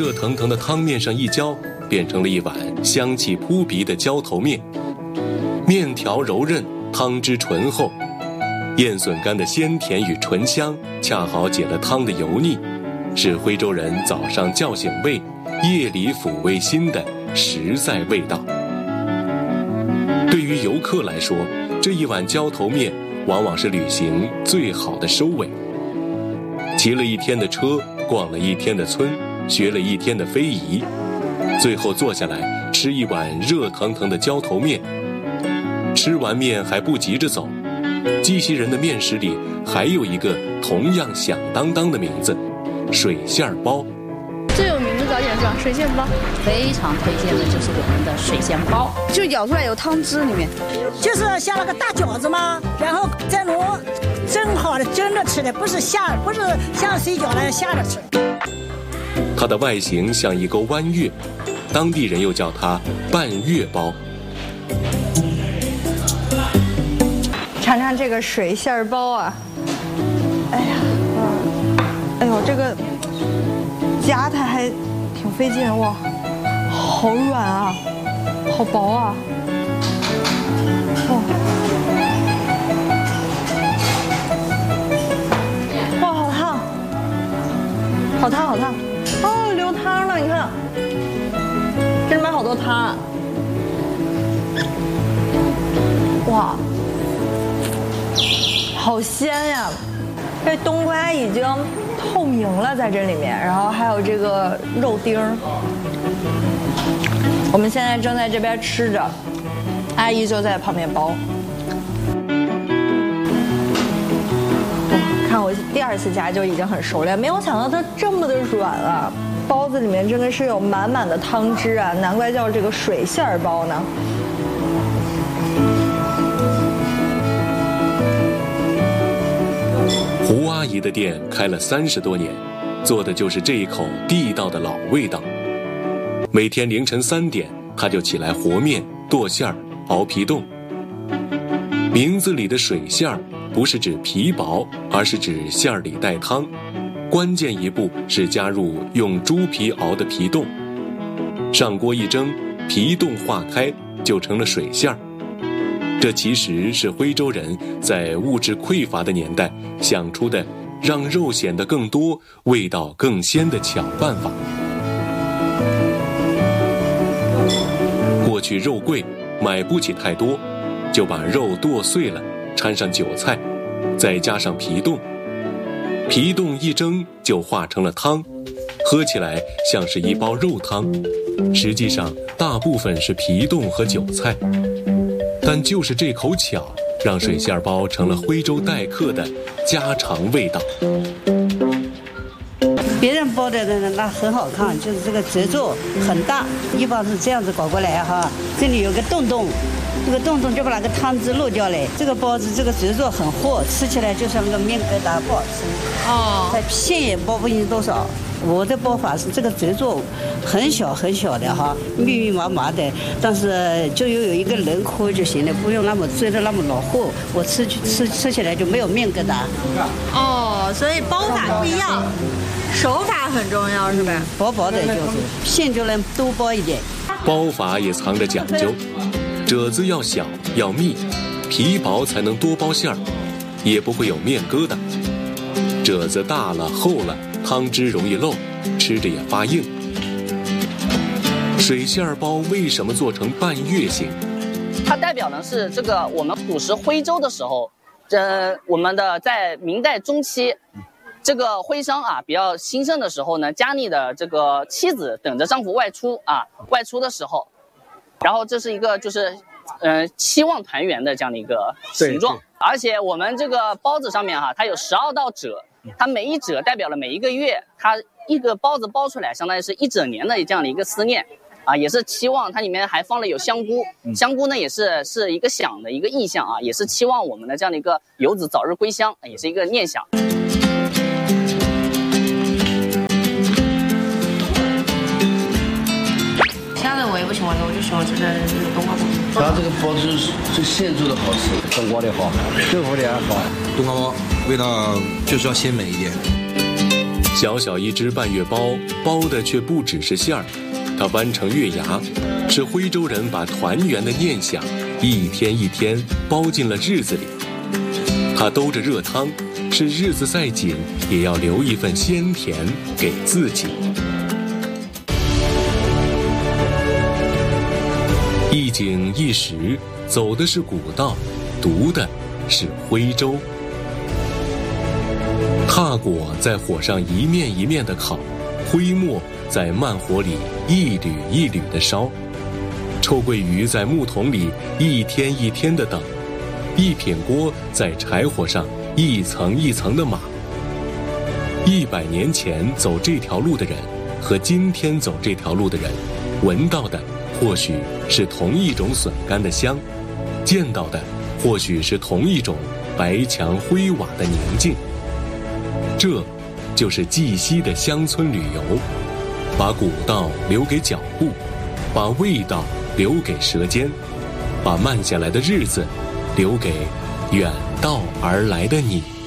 热腾腾的汤面上一浇，变成了一碗香气扑鼻的浇头面。面条柔韧，汤汁醇厚，燕笋干的鲜甜与醇香恰好解了汤的油腻，是徽州人早上叫醒胃，夜里抚慰心的实在味道。对于游客来说，这一碗浇头面往往是旅行最好的收尾。骑了一天的车，逛了一天的村，学了一天的非遗，最后坐下来吃一碗热腾腾的浇头面。吃完面还不急着走，鸡西人的面食里还有一个同样响当当的名字——水馅包。 最有名的早点是吧？水馅包， 非常推荐的就是我们的水馅包， 就舀出来有汤汁里面， 就是像那个大饺子嘛，然后再弄蒸好的蒸着吃的，不是像水饺那样下着吃。 它的外形像一钩弯月，当地人又叫它半月包。 尝尝这个水馅包啊！哎呀，哎呦，这个夹它还挺费劲哇，好软啊，好薄啊！哇，好烫，好烫，好烫！哦，流汤了，你看，这里面好多汤。哇！好鲜呀！这冬瓜已经透明了在这里面，然后还有这个肉丁儿。我们现在正在这边吃着，阿姨就在旁边包。看我第二次夹就已经很熟练，没有想到它这么的软啊！包子里面真的是有满满的汤汁啊，难怪叫这个水馅包呢。 胡阿姨的店开了30多年，做的就是这一口地道的老味道。每天凌晨3点，她就起来和面、剁馅儿、熬皮冻。名字里的水馅儿不是指皮薄，而是指馅儿里带汤。关键一步是加入用猪皮熬的皮冻，上锅一蒸，皮冻化开，就成了水馅儿。这其实是徽州人在物质匮乏的年代想出的让肉显得更多、味道更鲜的巧办法。过去肉贵，买不起太多，就把肉剁碎了，掺上韭菜，再加上皮冻。皮冻一蒸就化成了汤，喝起来像是一包肉汤，实际上大部分是皮冻和韭菜。但就是这口巧，让水馅包成了徽州待客的家常味道。 别人包的那很好看，就是这个褶皱很大，一般是这样子搞过来哈，这里有个洞洞，这个洞洞就把那个汤汁漏掉了。这个包子这个褶皱很厚，吃起来就像那个面疙瘩，不好吃。哦，馅也包不进多少。我的包法是这个褶皱很小很小的哈，密密麻麻的，但是就有一个轮廓就行了，不用那么追得那么老厚，我吃起来就没有面疙瘩。 哦，所以包法不一样，手法很重要是吧？ 薄薄的就是馅就能多包一点。 包法也藏着讲究，褶子要小要密，皮薄才能多包馅儿，也不会有面疙瘩。褶子大了厚了，汤汁容易漏，吃着也发硬。水馅包为什么做成半月形？ 它代表的是这个我们古时徽州的时候，我们的在明代中期，这个徽商啊比较兴盛的时候呢，家里的这个妻子等着丈夫外出的时候，然后这是一个就是期望团圆的这样的一个形状。而且我们这个包子上面它有12道褶，它每一褶代表了每一个月，它一个包子包出来相当于是一整年的这样的一个思念也是期望。它里面还放了有香菇，香菇呢也是一个想的一个意象也是期望我们的这样的一个游子早日归乡，也是一个念想。 其他的我也不喜欢的，我就喜欢吃冬瓜包。 它这个包子是现做的好吃，冬瓜的好，豆腐的也好。 冬瓜包味道就是要鲜美一点。 小小一只半月包，包的却不只是馅儿，它弯成月牙，是徽州人把团圆的念想一天一天包进了日子里。它兜着热汤，是日子再紧也要留一份鲜甜给自己。一景一时，走的是古道，读的是徽州。踏果在火上一面一面的烤，徽末在慢火里一缕一缕的烧，臭鳜鱼在木桶里一天一天的等，一品锅在柴火上一层一层的码。100年前走这条路的人和今天走这条路的人，闻到的或许是同一种笋干的香，见到的或许是同一种白墙灰瓦的宁静。这就是绩溪的乡村旅游，把古道留给脚步，把味道留给舌尖，把慢下来的日子留给远道而来的你。